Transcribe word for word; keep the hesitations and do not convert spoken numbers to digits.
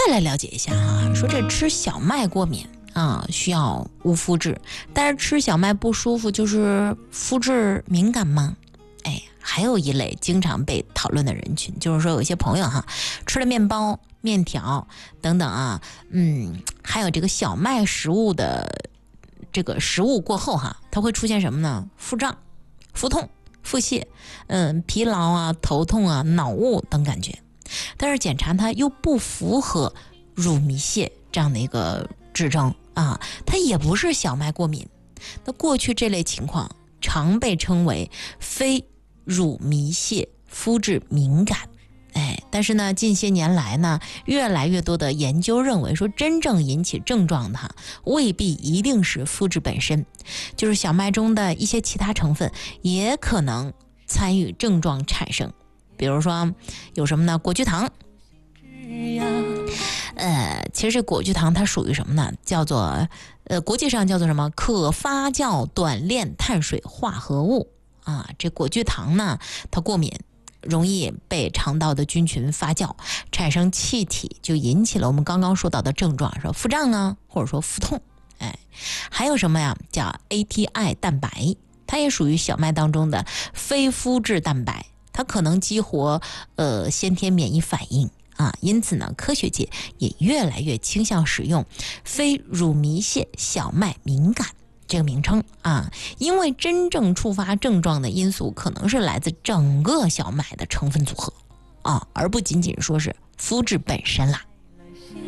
再来了解一下哈，说这吃小麦过敏啊，需要无麸质，但是吃小麦不舒服，就是麸质敏感吗？哎，还有一类经常被讨论的人群，就是说有一些朋友哈，吃了面包、面条等等啊，嗯，还有这个小麦食物的这个食物过后哈，它会出现什么呢？腹胀、腹痛、腹泻，嗯，疲劳啊、头痛啊、脑雾等感觉。但是检查它又不符合乳糜泻这样的一个指征啊，它也不是小麦过敏。那过去这类情况常被称为非乳糜泻麸质敏感。哎，但是呢，近些年来呢，越来越多的研究认为说，真正引起症状的哈，未必一定是麸质本身，就是小麦中的一些其他成分也可能参与症状产生。比如说有什么呢？果聚糖。呃，其实这果聚糖它属于什么呢？叫做呃，国际上叫做什么？可发酵短链碳水化合物啊。这果聚糖呢，它过敏，容易被肠道的菌群发酵，产生气体，就引起了我们刚刚说到的症状，说腹胀啊，或者说腹痛。哎，还有什么呀？叫 A T I 蛋白，它也属于小麦当中的非麸质蛋白。它可能激活呃先天免疫反应啊，因此呢，科学界也越来越倾向使用非乳糜泻小麦敏感这个名称啊，因为真正触发症状的因素可能是来自整个小麦的成分组合啊，而不仅仅说是麸质本身啦。